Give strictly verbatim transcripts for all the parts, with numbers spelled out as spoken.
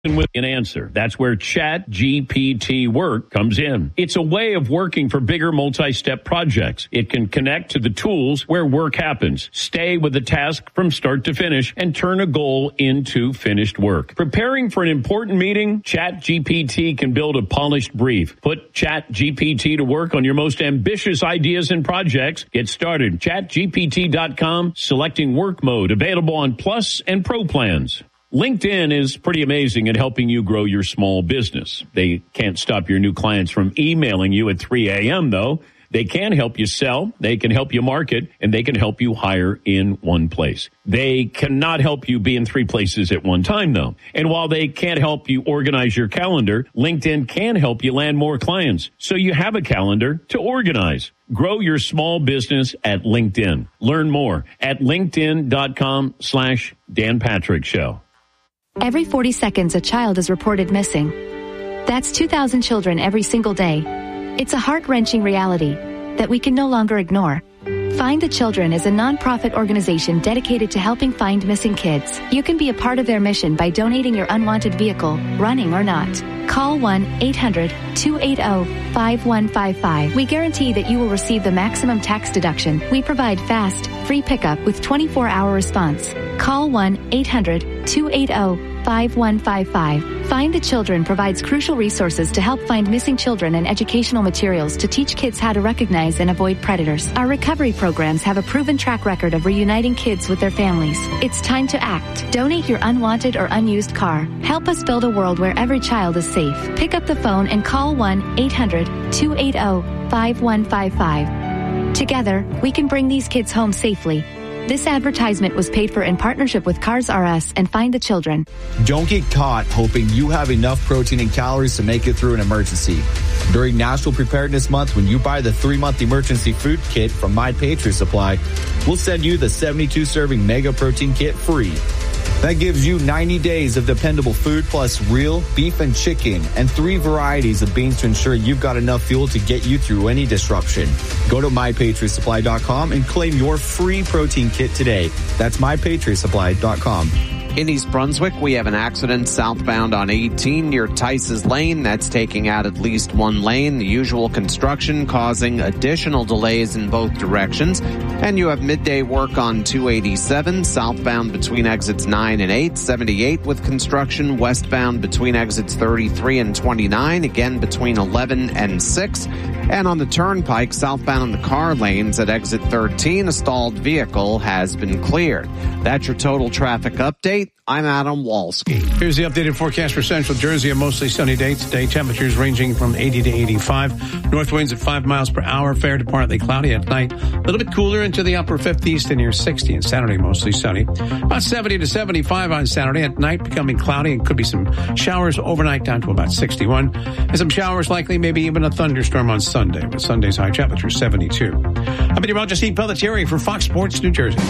with an answer. That's where Chat G P T Work comes in. It's a way of working for bigger multi-step projects. It can connect to the tools where work happens, stay with the task from start to finish, and turn a goal into finished work. Preparing for an important meeting? Chat G P T can build a polished brief. Put Chat G P T to work on your most ambitious ideas and projects. Get started. chat G P T dot com, selecting work mode, available on Plus and Pro plans. LinkedIn is pretty amazing at helping you grow your small business. They can't stop your new clients from emailing you at three a.m., though. They can help you sell, they can help you market, and they can help you hire in one place. They cannot help you be in three places at one time, though. And while they can't help you organize your calendar, LinkedIn can help you land more clients, so you have a calendar to organize. Grow your small business at LinkedIn. Learn more at linkedin.com slash Dan Patrick Show. Every forty seconds, a child is reported missing. That's two thousand children every single day. It's a heart-wrenching reality that we can no longer ignore. Find the Children is a non-profit organization dedicated to helping find missing kids. You can be a part of their mission by donating your unwanted vehicle, running or not. Call one eight hundred two eight zero five one five five. We guarantee that you will receive the maximum tax deduction. We provide fast, free pickup with twenty-four hour response. Call one eight hundred two eight zero five one five five. Find the Children provides crucial resources to help find missing children and educational materials to teach kids how to recognize and avoid predators. Our recovery programs have a proven track record of reuniting kids with their families. It's time to act. Donate your unwanted or unused car. Help us build a world where every child is safe. Pick up the phone and call one eight hundred two eight zero five one five five. Together, we can bring these kids home safely. This advertisement was paid for in partnership with Cars R Us and Find the Children. Don't get caught hoping you have enough protein and calories to make it through an emergency. During National Preparedness Month, when you buy the three-month emergency food kit from My Patriot Supply, we'll send you the seventy-two serving Mega Protein Kit free. That gives you ninety days of dependable food plus real beef and chicken and three varieties of beans to ensure you've got enough fuel to get you through any disruption. Go to my patriot supply dot com and claim your free protein kit today. That's my patriot supply dot com. In East Brunswick, we have an accident southbound on eighteen near Tice's Lane. That's taking out at least one lane. The usual construction causing additional delays in both directions. And you have midday work on two eighty-seven southbound between exits nine and eight, seventy-eight with construction westbound between exits thirty-three and twenty-nine, again between eleven and six. And on the turnpike southbound in the car lanes at exit thirteen, a stalled vehicle has been cleared. That's your total traffic update. I'm Adam Walski. Here's the updated forecast for Central Jersey. A mostly sunny day today. Temperatures ranging from eighty to eighty-five. North winds at five miles per hour. Fair to partly cloudy at night. A little bit cooler into the upper fifties to near sixty. And Saturday, mostly sunny. About seventy to seventy-five on Saturday. At night, becoming cloudy and could be some showers overnight down to about sixty-one. And some showers likely, maybe even a thunderstorm on Sunday. With Sunday's high temperature seventy-two. I'm Meteorologist Pelletieri for Fox Sports New Jersey.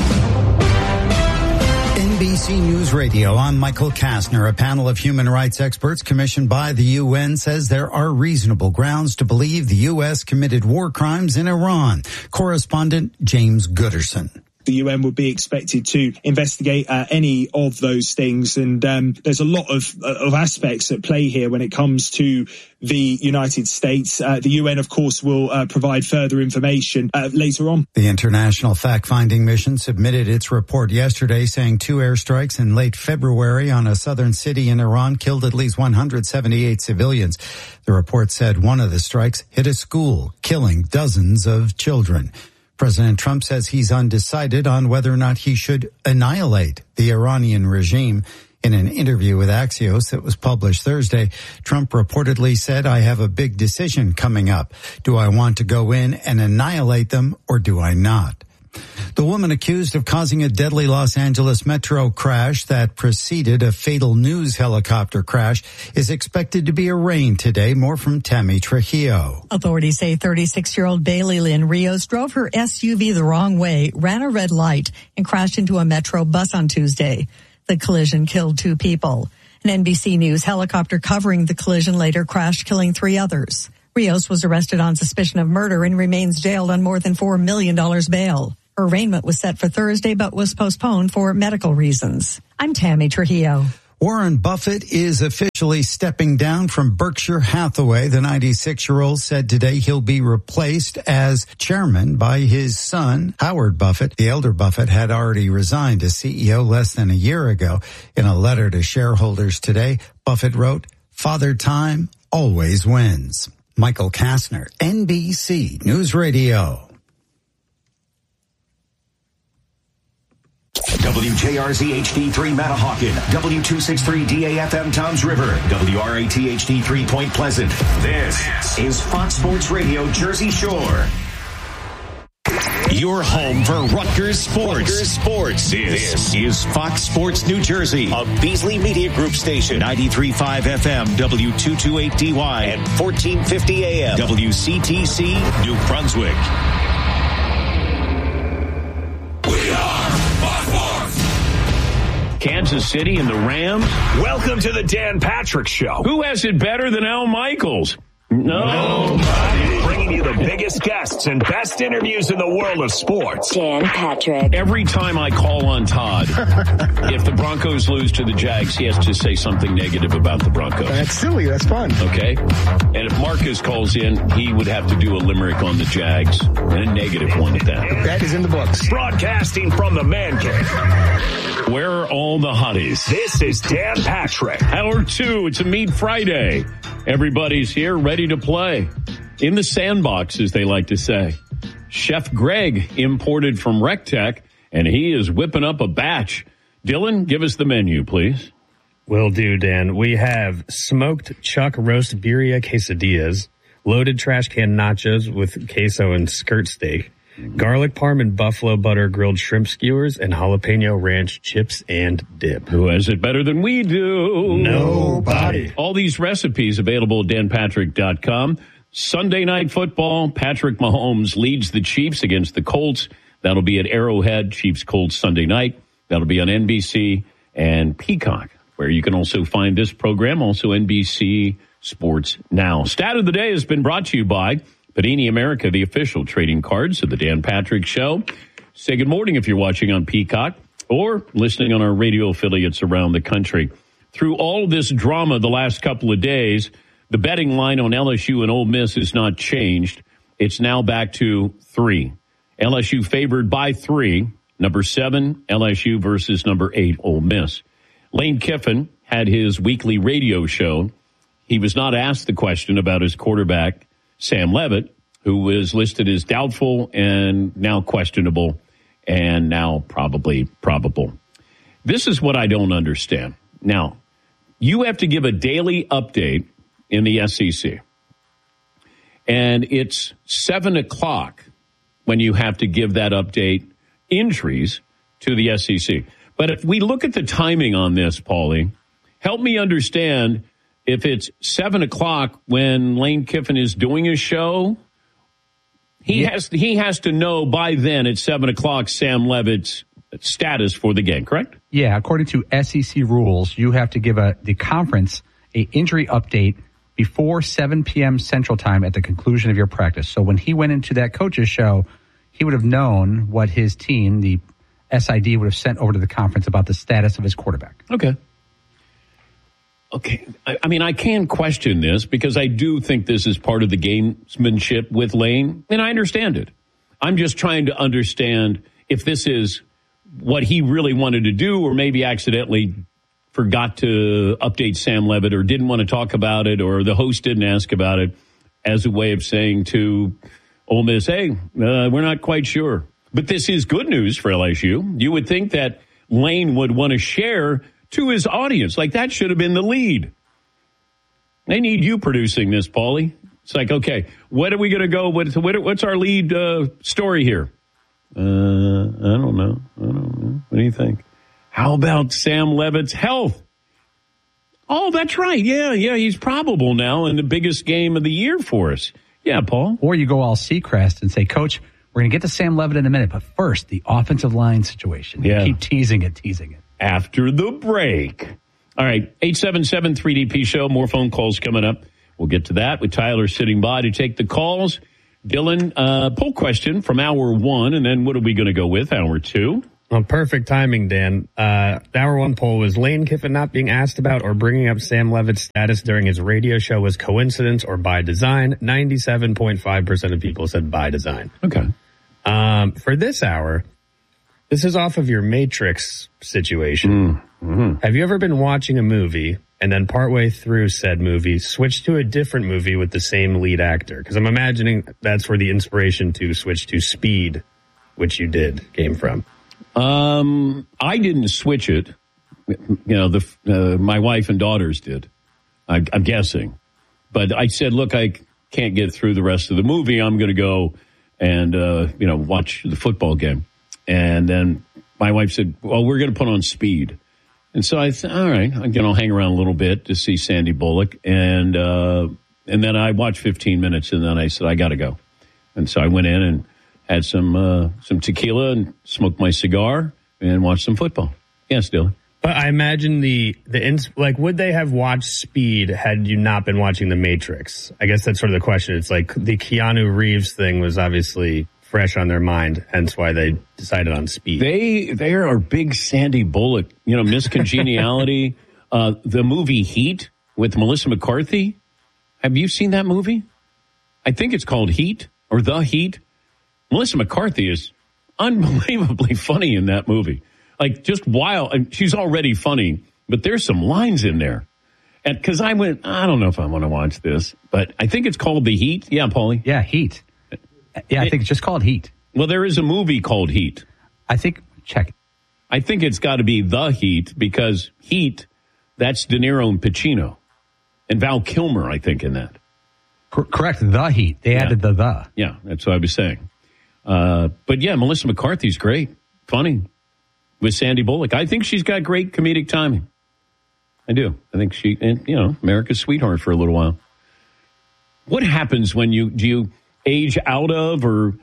N B C News Radio, I'm Michael Kastner. A panel of human rights experts commissioned by the U N says there are reasonable grounds to believe the U S committed war crimes in Iran. Correspondent James Gooderson. The U N would be expected to investigate uh, any of those things, and um, there's a lot of of aspects at play here when it comes to the United States. Uh, the U N, of course, will uh, provide further information uh, later on. The International Fact-Finding Mission submitted its report yesterday saying two airstrikes in late February on a southern city in Iran killed at least one hundred seventy-eight civilians. The report said one of the strikes hit a school, killing dozens of children. President Trump says he's undecided on whether or not he should annihilate the Iranian regime. In an interview with Axios that was published Thursday, Trump reportedly said, I have a big decision coming up. Do I want to go in and annihilate them or do I not? The woman accused of causing a deadly Los Angeles metro crash that preceded a fatal news helicopter crash is expected to be arraigned today. More from Tammy Trujillo. Authorities say thirty-six-year-old Bailey Lynn Rios drove her S U V the wrong way, ran a red light, and crashed into a metro bus on Tuesday. The collision killed two people. An N B C News helicopter covering the collision later crashed, killing three others. Rios was arrested on suspicion of murder and remains jailed on more than four million dollars bail. Her arraignment was set for Thursday but was postponed for medical reasons. I'm Tammy Trujillo. Warren Buffett is officially stepping down from Berkshire Hathaway. The ninety-six-year-old said today he'll be replaced as chairman by his son, Howard Buffett. The elder Buffett had already resigned as C E O less than a year ago. In a letter to shareholders today, Buffett wrote, "Father Time always wins." Michael Kastner, N B C News Radio. W J R Z H D three Matahawkin, W two sixty-three D A F M Toms River, W R A T H D three Point Pleasant. This is Fox Sports Radio Jersey Shore. Your home for Rutgers Sports. Rutgers Sports. This, this is Fox Sports New Jersey, a Beasley Media Group station, ninety-three point five F M, W two twenty-eight D Y, and fourteen fifty A M, W C T C, New Brunswick. Kansas City and the Rams. Welcome to the Dan Patrick Show. Who has it better than Al Michaels? No. Nobody. Bringing you the biggest guests and best interviews in the world of sports. Dan Patrick. Every time I call on Todd, if the Broncos lose to the Jags, he has to say something negative about the Broncos. That's silly. That's fun. Okay. And if Marcus calls in, he would have to do a limerick on the Jags, and a negative one at that. The bet is in the books. Broadcasting from the man cave. Where are all the hotties? This is Dan Patrick. Hour two. It's a Meat Friday. Everybody's here, ready to play. In the sandbox, as they like to say. Chef Greg imported from RecTech, and he is whipping up a batch. Dylan, give us the menu, please. Will do, Dan. We have smoked chuck roast birria quesadillas, loaded trash can nachos with queso and skirt steak, garlic parm and buffalo butter grilled shrimp skewers, and jalapeno ranch chips and dip. Who has it better than we do? Nobody. All these recipes available at dan patrick dot com. Sunday night football, Patrick Mahomes leads the Chiefs against the Colts. That'll be at Arrowhead, Chiefs-Colts Sunday night. That'll be on N B C and Peacock, where you can also find this program, also N B C Sports Now. Stat of the day has been brought to you by Panini America, the official trading cards of the Dan Patrick Show. Say good morning if you're watching on Peacock or listening on our radio affiliates around the country. Through all this drama the last couple of days, the betting line on L S U and Ole Miss has not changed. It's now back to three. L S U favored by three. Number seven, L S U versus number eight, Ole Miss. Lane Kiffin had his weekly radio show. He was not asked the question about his quarterback, Sam Levitt, who was listed as doubtful and now questionable and now probably probable. This is what I don't understand. Now, you have to give a daily update in the S E C. And it's seven o'clock when you have to give that update entries to the S E C. But if we look at the timing on this, Paulie, help me understand if it's seven o'clock when Lane Kiffin is doing his show. He yeah. has he has to know by then at seven o'clock Sam Levitt's status for the game, correct? Yeah, according to S E C rules, you have to give a the conference a injury update before seven p.m. Central Time at the conclusion of your practice. So when he went into that coach's show, he would have known what his team, the S I D, would have sent over to the conference about the status of his quarterback. Okay. Okay. I, I mean, I can question this because I do think this is part of the gamesmanship with Lane, and I understand it. I'm just trying to understand if this is what he really wanted to do or maybe accidentally forgot to update Sam Levitt or didn't want to talk about it or the host didn't ask about it as a way of saying to Ole Miss, hey, uh, we're not quite sure. But this is good news for L S U. You would think that Lane would want to share to his audience. Like, that should have been the lead. They need you producing this, Paulie. It's like, okay, what are we going to go with? What's our lead uh, story here? Uh, I don't know. I don't know. What do you think? How about Sam Levitt's health? Oh, that's right. Yeah, yeah, he's probable now in the biggest game of the year for us. Yeah, Paul. Or you go all Seacrest and say, Coach, we're going to get to Sam Levitt in a minute, but first, the offensive line situation. Yeah. Keep teasing it, teasing it. After the break. All right, eight seven seven three D P show. More phone calls coming up. We'll get to that with Tyler sitting by to take the calls. Dylan, uh, poll question from hour one, and then what are we going to go with, hour two? Well, perfect timing, Dan. Uh, the hour one poll was Lane Kiffin not being asked about or bringing up Sam Levitt's status during his radio show was coincidence or by design. ninety-seven point five percent of people said by design. Okay. Um, for this hour, this is off of your Matrix situation. Mm-hmm. Have you ever been watching a movie and then partway through said movie switch to a different movie with the same lead actor? Because I'm imagining that's where the inspiration to switch to Speed, which you did, came from. Um, I didn't switch it. You know, the uh, my wife and daughters did. I, I'm guessing, but I said, "Look, I can't get through the rest of the movie. I'm going to go and uh, you know watch the football game." And then my wife said, "Well, we're going to put on Speed." And so I said, "All right, I'm going to hang around a little bit to see Sandy Bullock." And uh, and then I watched fifteen minutes, and then I said, "I got to go." And so I went in and had some uh, some tequila and smoked my cigar and watched some football. Yes, Dylan. But I imagine the, the ins- like, would they have watched Speed had you not been watching The Matrix? I guess that's sort of the question. It's like the Keanu Reeves thing was obviously fresh on their mind, hence why they decided on Speed. They they are big Sandy Bullock, you know, Miss Congeniality. uh, the movie Heat with Melissa McCarthy. Have you seen that movie? I think it's called Heat or The Heat. Melissa McCarthy is unbelievably funny in that movie. Like, just wild. And she's already funny, but there's some lines in there. And because I went, I don't know if I want to watch this, but I think it's called The Heat. Yeah, Paulie? Yeah, Heat. Yeah, I think it's just called Heat. Well, there is a movie called Heat. I think, check. I think it's got to be The Heat because Heat, that's De Niro and Pacino. And Val Kilmer, I think, in that. Cor- correct, The Heat. They yeah. added the the. Yeah, that's what I was saying. Uh, but yeah, Melissa McCarthy's great. Funny. With Sandy Bullock. I think she's got great comedic timing. I do. I think she, and, you know, America's sweetheart for a little while. What happens when you, do you age out of, or,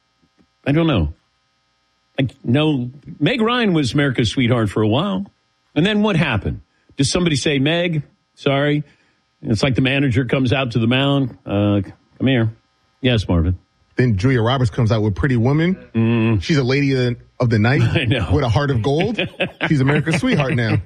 I don't know. Like, no, Meg Ryan was America's sweetheart for a while. And then what happened? Does somebody say, Meg, sorry? It's like the manager comes out to the mound. Uh, come here. Yes, Marvin. Then Julia Roberts comes out with Pretty Woman. Mm. She's a lady of, of the night I know. with a heart of gold. She's America's sweetheart now.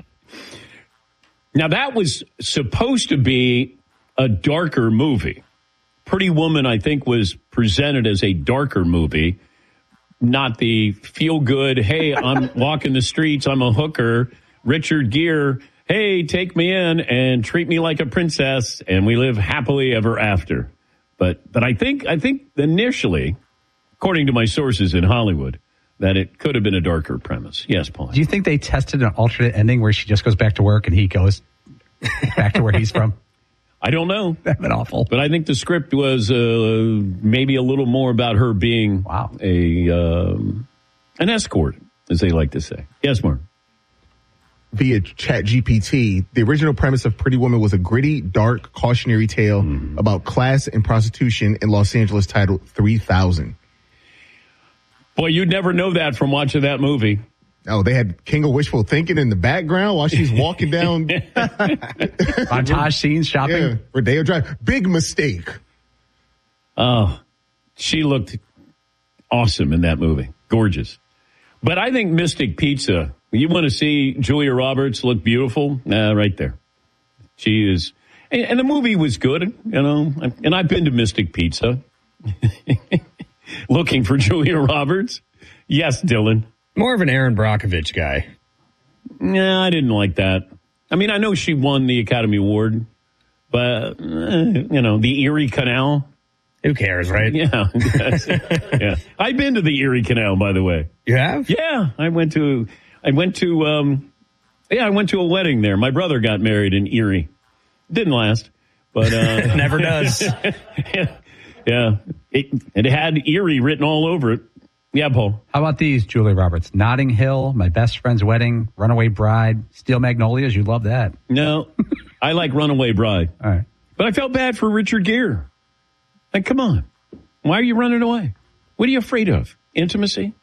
Now, that was supposed to be a darker movie. Pretty Woman, I think, was presented as a darker movie, not the feel-good, hey, I'm walking the streets, I'm a hooker, Richard Gere, hey, take me in and treat me like a princess, and we live happily ever after. But but I think I think initially, according to my sources in Hollywood, that it could have been a darker premise. Yes, Paul. Do you think they tested an alternate ending where she just goes back to work and he goes back to where he's from? I don't know. That'd been awful. But I think the script was uh, maybe a little more about her being wow. a um, an escort, as they like to say. Yes, Mark. Via Chat G P T, the original premise of Pretty Woman was a gritty, dark, cautionary tale mm. about class and prostitution in Los Angeles titled three thousand. Boy, you'd never know that from watching that movie. Oh, they had King of Wishful Thinking in the background while she's walking down. Montage scenes, shopping. Yeah, Rodeo Drive. Big mistake. Oh, she looked awesome in that movie. Gorgeous. But I think Mystic Pizza, you want to see Julia Roberts look beautiful? Uh, right there. She is. And, and the movie was good, you know. And I've been to Mystic Pizza looking for Julia Roberts. Yes, Dylan. More of an Aaron Brockovich guy. No, I didn't like that. I mean, I know she won the Academy Award, but, uh, you know, the Erie Canal. Who cares, right? Yeah. yeah. I've been to the Erie Canal, by the way. You have? Yeah. I went to, I went to, um, yeah, I went to a wedding there. My brother got married in Erie. Didn't last, but, uh. Never does. yeah. yeah. It, it had Erie written all over it. Yeah, Paul. How about these, Julia Roberts? Notting Hill, My Best Friend's Wedding, Runaway Bride, Steel Magnolias. You love that. No, I like Runaway Bride. All right. But I felt bad for Richard Gere. Like, come on. Why are you running away? What are you afraid of? Intimacy?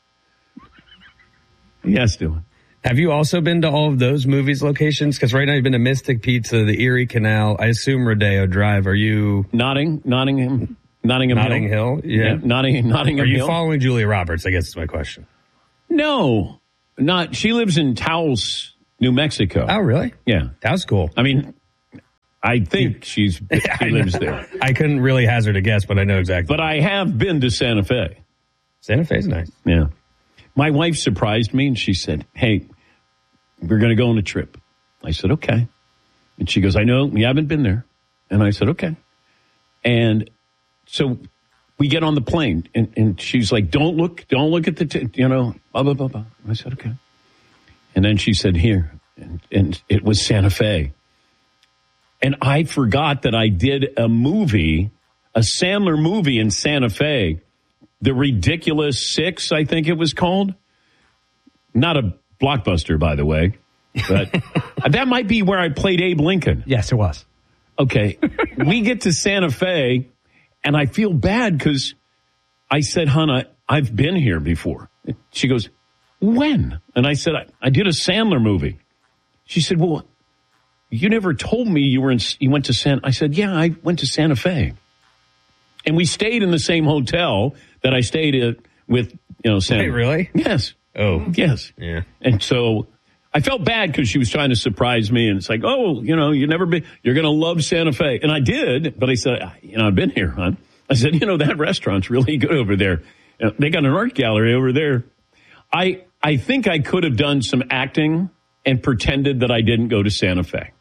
Yes, Dylan. Have you also been to all of those movies locations? Because right now you've been to Mystic Pizza, the Erie Canal, I assume Rodeo Drive. Are you... Notting, Nottingham, Nottingham Notting Hill? Hill? Yeah. yeah Notting, Nottingham Are you Hill? following Julia Roberts, I guess is my question. No, not. She lives in Taos, New Mexico. Oh, really? Yeah. That's cool. I mean, I think she's she lives there. I couldn't really hazard a guess, but I know exactly. But I have been to Santa Fe. Santa Fe's nice. Yeah. My wife surprised me, and she said, hey, we're going to go on a trip. I said, okay. And she goes, I know, you haven't been there. And I said, okay. And so we get on the plane, and, and she's like, don't look, don't look at the, t-, you know, blah, blah, blah, blah. I said, okay. And then she said, here. And, and it was Santa Fe. And I forgot that I did a movie, a Sandler movie in Santa Fe, The Ridiculous Six, I think it was called. Not a blockbuster, by the way. But that might be where I played Abe Lincoln. Yes, it was. Okay. We get to Santa Fe, and I feel bad because I said, Hannah, I've been here before. She goes, when? And I said, I, I did a Sandler movie. She said, well, you never told me you were in, you went to San. I said, yeah, I went to Santa Fe. And we stayed in the same hotel that I stayed at with, you know, Santa. Wait, really? Yes. Oh. Yes. Yeah. And so I felt bad because she was trying to surprise me. And it's like, oh, you know, you never been, you're going to love Santa Fe. And I did. But I said, you know, I've been here, hon. I said, you know, that restaurant's really good over there. Uh, they got an art gallery over there. I, I think I could have done some acting and pretended that I didn't go to Santa Fe.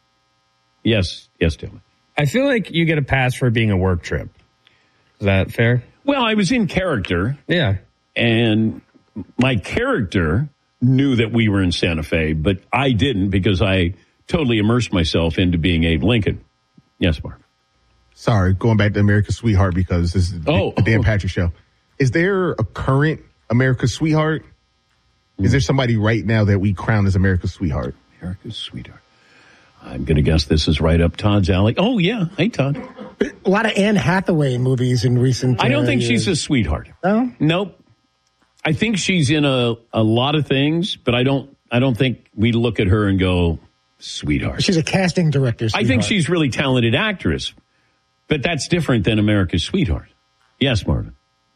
Yes. Yes, Dylan. I feel like you get a pass for being a work trip. Is that fair? Well, I was in character. Yeah. And my character knew that we were in Santa Fe, but I didn't because I totally immersed myself into being Abe Lincoln. Yes, Mark. Sorry, going back to America's Sweetheart because this is oh. the Dan Patrick Show. Is there a current America's Sweetheart? Is there somebody right now that we crown as America's Sweetheart? America's Sweetheart. I'm going to guess this is right up Todd's alley. Oh, yeah. Hey, Todd. A lot of Anne Hathaway movies in recent I don't uh, think years. she's a sweetheart. No? Nope. I think she's in a, a lot of things, but I don't I don't think we look at her and go, sweetheart. She's a casting director, sweetheart. I think she's a really talented actress, but that's different than America's Sweetheart. Yes, Marvin.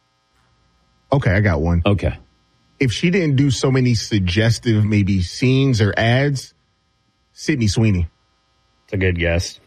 Okay, I got one. Okay. If she didn't do so many suggestive maybe scenes or ads, Sydney Sweeney. It's a good guess.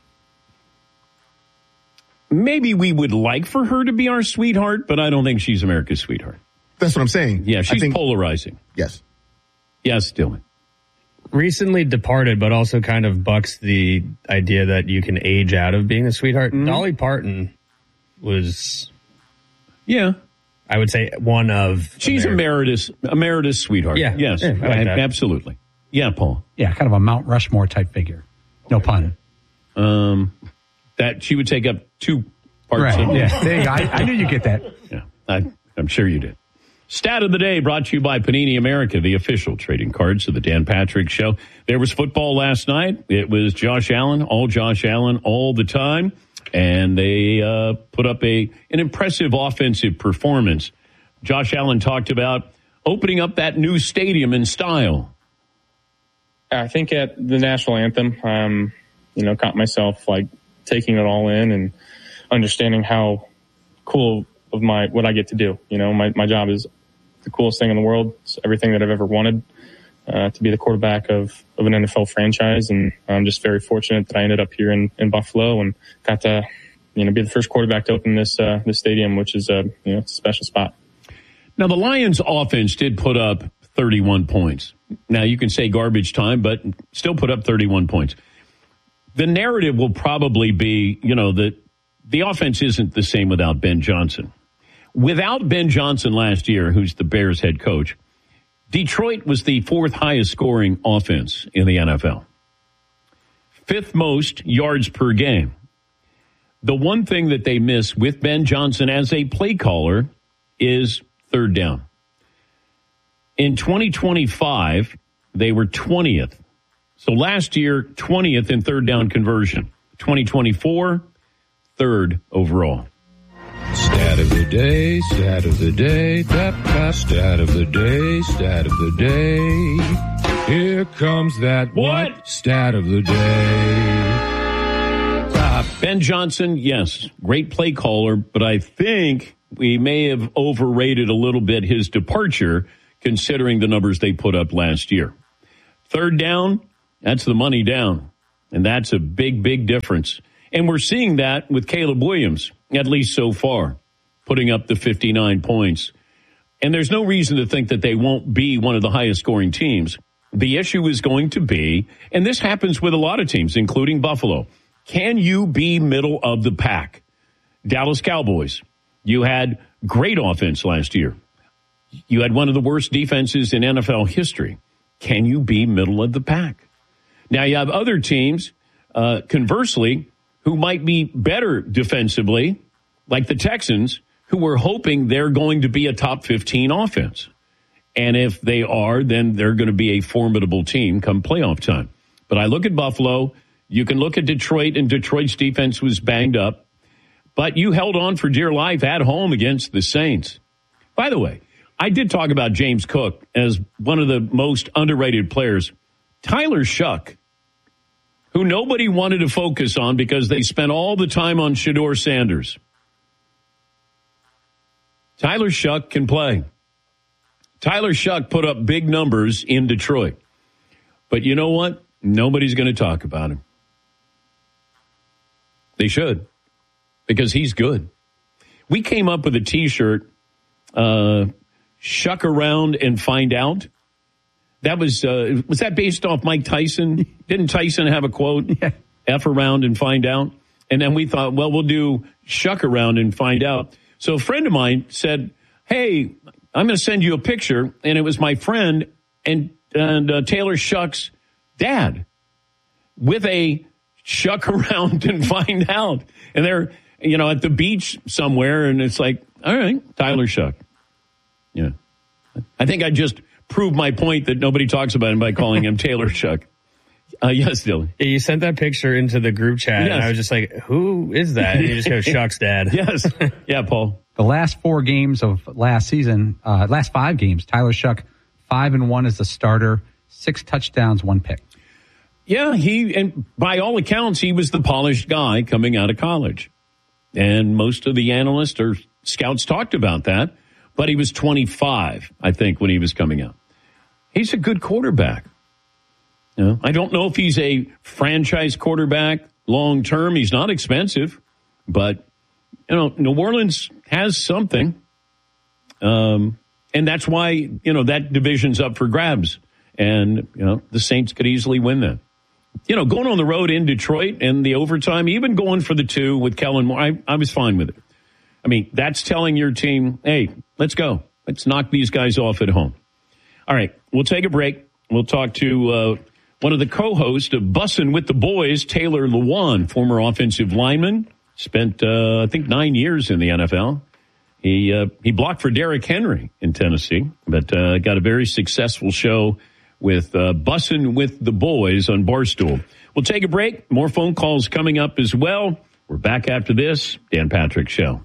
Maybe we would like for her to be our sweetheart, but I don't think she's America's sweetheart. That's what I'm saying. Yeah, she's think, polarizing. Yes. Yes, Dylan. Recently departed, but also kind of bucks the idea that you can age out of being a sweetheart. Mm-hmm. Dolly Parton was, yeah, I would say one of. She's emeritus, emeritus sweetheart. Yeah. Yes, yeah, I like that. Absolutely. Yeah, Paul. Yeah, kind of a Mount Rushmore type figure. No pun. Um, that she would take up two parts right. of. Yeah, there you go. I, I knew you'd get that. Yeah, I, I'm sure you did. Stat of the day brought to you by Panini America, the official trading cards of the Dan Patrick Show. There was football last night. It was Josh Allen, all Josh Allen, all the time. And they uh, put up a an impressive offensive performance. Josh Allen talked about opening up that new stadium in style. I think at the national anthem, um, you know, caught myself like taking it all in and understanding how cool of my what I get to do. You know, my, my job is the coolest thing in the world. It's everything that I've ever wanted, uh, to be the quarterback of, of an N F L franchise. And I'm just very fortunate that I ended up here in, in Buffalo and got to, you know, be the first quarterback to open this, uh, this stadium, which is a, you know, it's a special spot. Now, the Lions offense did put up thirty-one points. Now, you can say garbage time, but still put up thirty-one points. The narrative will probably be, you know, that the offense isn't the same without Ben Johnson. Without Ben Johnson last year, who's the Bears head coach, Detroit was the fourth highest scoring offense in the N F L. Fifth most yards per game. The one thing that they miss with Ben Johnson as a play caller is third down. In twenty twenty-five, they were twentieth. So last year, twentieth in third down conversion. twenty twenty-four, third overall. Stat of the day, stat of the day, that fast stat of the day, stat of the day. Here comes that what? what? Stat of the day. Uh, Ben Johnson, yes, great play caller, but I think we may have overrated a little bit his departure, considering the numbers they put up last year. Third down, that's the money down. And that's a big, big difference. And we're seeing that with Caleb Williams, at least so far, putting up the fifty-nine points. And there's no reason to think that they won't be one of the highest scoring teams. The issue is going to be, and this happens with a lot of teams, including Buffalo, can you be middle of the pack? Dallas Cowboys, you had great offense last year. You had one of the worst defenses in N F L history. Can you be middle of the pack? Now you have other teams, uh, conversely, who might be better defensively, like the Texans, who were hoping they're going to be a top fifteen offense. And if they are, then they're going to be a formidable team come playoff time. But I look at Buffalo. You can look at Detroit, and Detroit's defense was banged up. But you held on for dear life at home against the Saints. By the way, I did talk about James Cook as one of the most underrated players. Tyler Shuck, who nobody wanted to focus on because they spent all the time on Shedeur Sanders. Tyler Shuck can play. Tyler Shuck put up big numbers in Detroit. But you know what? Nobody's going to talk about him. They should, because he's good. We came up with a T-shirt, uh, Shuck Around and Find Out. That was, uh, was that based off Mike Tyson? Didn't Tyson have a quote? Yeah. F around and find out. And then we thought, well, we'll do Shuck Around and Find Out. So a friend of mine said, hey, I'm going to send you a picture. And it was my friend and, and uh, Taylor Shuck's dad with a Shuck Around and Find Out. And they're, you know, at the beach somewhere. And it's like, all right, Tyler Shuck. Yeah. I think I just proved my point that nobody talks about him by calling him Taylor Shuck. Uh, yes, Dylan. Yeah, you sent that picture into the group chat, yes. And I was just like, who is that? And you just go, Shuck's dad. Yes. Yeah, Paul. The last four games of last season, uh, last five games, Tyler Shuck, five and one as the starter, six touchdowns, one pick. Yeah, he, and by all accounts, he was the polished guy coming out of college. And most of the analysts or scouts talked about that. But he was twenty-five, I think, when he was coming out. He's a good quarterback. You know, I don't know if he's a franchise quarterback long term. He's not expensive, but you know, New Orleans has something, um, and that's why you know that division's up for grabs. And you know, the Saints could easily win that. You know, going on the road in Detroit and the overtime, even going for the two with Kellen Moore, I, I was fine with it. I mean, that's telling your team, hey, let's go. Let's knock these guys off at home. All right, we'll take a break. We'll talk to uh, one of the co-hosts of Bussin' with the Boys, Taylor Lewan, former offensive lineman, spent, uh, I think, nine years in the N F L. He uh, he blocked for Derrick Henry in Tennessee, but uh, got a very successful show with uh, Bussin' with the Boys on Barstool. We'll take a break. More phone calls coming up as well. We're back after this. Dan Patrick Show.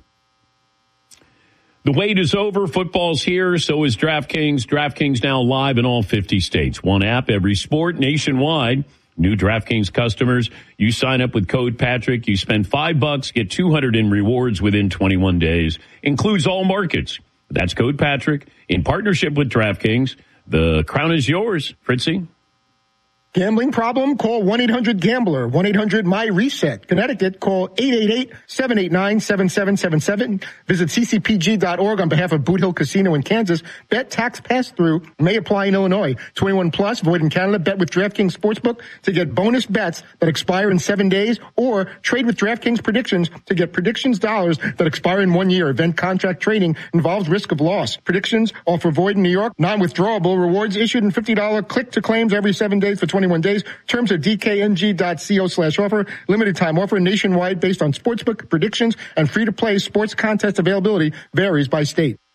The wait is over. Football's here. So is DraftKings. DraftKings now live in all fifty states. One app, every sport, nationwide. New DraftKings customers, you sign up with code Patrick. You spend five bucks, get two hundred in rewards within twenty-one days. Includes all markets. That's code Patrick in partnership with DraftKings. The crown is yours, Fritzy. Gambling problem? Call one eight hundred gambler, one eight hundred my reset. Connecticut, call eight eight eight, seven eight nine, seven seven seven seven. Visit c c p g dot org on behalf of Boot Hill Casino in Kansas. Bet tax pass-through may apply in Illinois. twenty-one plus, void in Canada. Bet with DraftKings Sportsbook to get bonus bets that expire in seven days, or trade with DraftKings Predictions to get predictions dollars that expire in one year. Event contract trading involves risk of loss. Predictions offer void in New York. Non-withdrawable rewards issued in fifty dollars click-to-claims every seven days for twenty-one days. Terms at d k n g dot co slash offer. Limited time offer nationwide based on sportsbook predictions and free-to-play sports contest availability varies by state.